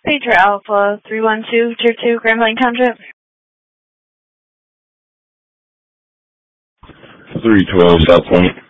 Pager Alpha 312, Tier 2, Grand Blanc Township. 312 South Point.